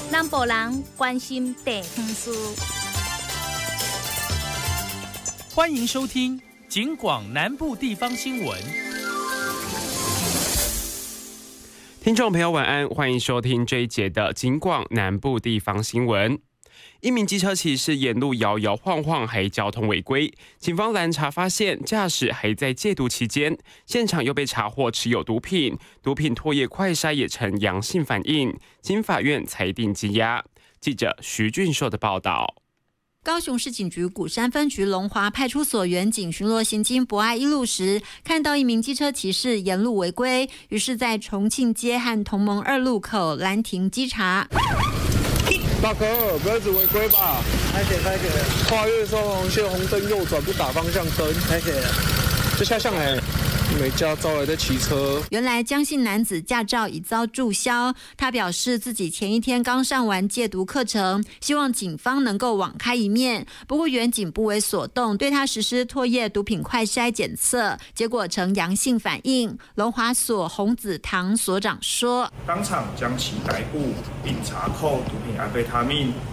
南部人关心地方事。 欢迎收听警广南部地方新闻。 听众朋友晚安，欢迎收听这一节的警广南部地方新闻。一名机车骑士沿路摇摇晃晃，还交通违规。警方拦查发现，驾驶还在戒毒期间，现场又被查获持有毒品，毒品唾液快筛也呈阳性反应，经法院裁定羁押。记者徐俊硕的报道。 高雄市警局鼓山分局龙华派出所员警巡逻行经博爱一路时，看到一名机车骑士沿路违规，于是在重庆街和同盟2路口拦停稽查。 大哥，不要一直违规吧！ 开始， 跨越双黄线，红灯右转不打方向灯， 开始了。 这下向来没驾照还在骑车。 原来江姓男子驾照已遭注销，他表示自己前一天刚上完戒毒课程，希望警方能够网开一面。不过员警不为所动，对他实施唾液毒品快筛检测，结果呈阳性反应。龙华所洪子堂所长说， 当场将其逮捕，并查扣毒品安非他命